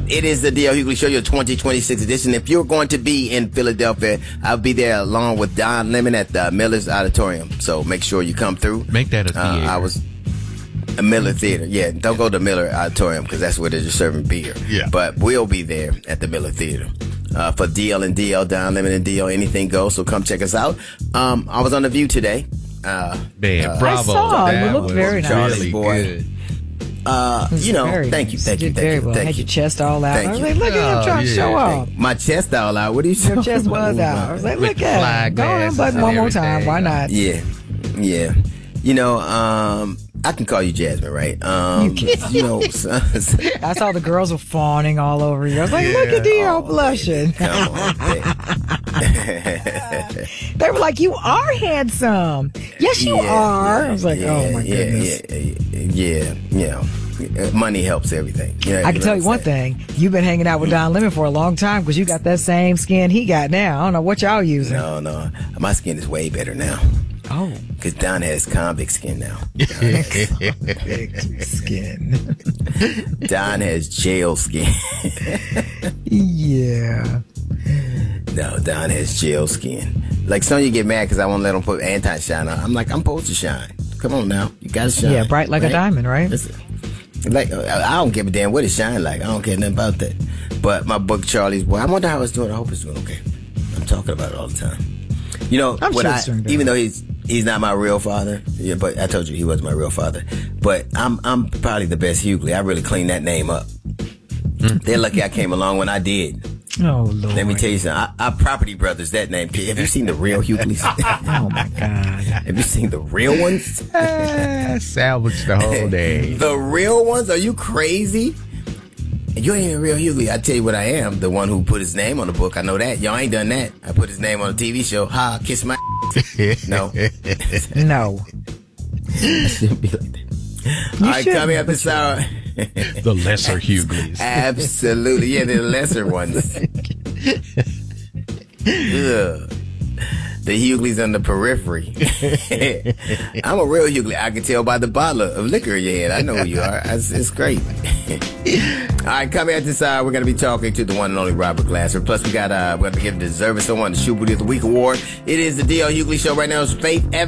It is the D.L. Hughley Show, your 2026 edition. If you're going to be in Philadelphia, I'll be there along with Don Lemon at the Miller's Auditorium. So make sure you come through. Make that a theater. A Miller Theater. Yeah, don't go to Miller Auditorium because that's where they're just serving beer. Yeah. But we'll be there at the Miller Theater. For DL and DL, Don Lemon and DL, anything goes. So come check us out. I was on The View today. Man, bravo. I saw it. It looked very nice. Charlie's boy. Good. Thank you. Did very well. Had your chest all out. Thank I was you. like, look at him trying to show off. My chest all out. What are you saying? Your chest was out. I was like, look at him. Go on, button one more time. Why not? Yeah. I can call you Jasmine, right? You can. I saw the girls were fawning all over you. I was like, look at DL blushing. Come on, They were like, you are handsome. Yes, you are. I was like, oh my goodness. Yeah. Money helps everything. I can tell you one thing. You've been hanging out with Don Lemon for a long time because you got that same skin he got now. I don't know what y'all using. No. My skin is way better now. Oh. Because Don has convict skin now. Convict skin. Don has jail skin. Yeah. No, Don has jail skin. Like, some of you get mad because I won't let them put anti-shine on. I'm like, I'm supposed to shine. Come on now. You got to shine. Yeah, bright like a diamond, right? Like, I don't give a damn what it shine like. I don't care nothing about that. But my book, Charlie's Boy, I wonder how it's doing. I hope it's doing okay. I'm talking about it all the time. Even though he's not my real father, but I told you he was my real father. But I'm probably the best Hughley. I really cleaned that name up. They're lucky I came along when I did. Oh, Lord. Let me tell you something. I Property Brothers, that name. Have you seen the real Hughleys? Oh, my God. Have you seen the real ones? Salvage the whole day. The real ones? Are you crazy? You ain't a real Hughley. I tell you what I am. The one who put his name on the book. I know that. Y'all ain't done that. I put his name on a TV show. Ha, kiss my No. No. I shouldn't be like that. All right, coming up this hour. The lesser Hughleys. Absolutely. Yeah, the lesser ones. Ugh. The Hughleys on the periphery. I'm a real Hughley. I can tell by the bottle of liquor in your head. I know who you are. It's great. All right, coming at this hour, we're going to be talking to the one and only Robert Glasser. Plus, we're going to give the deserving someone the Shoe Booty of the Week award. It is the D.L. Hughley Show right now. It's Faith Evans.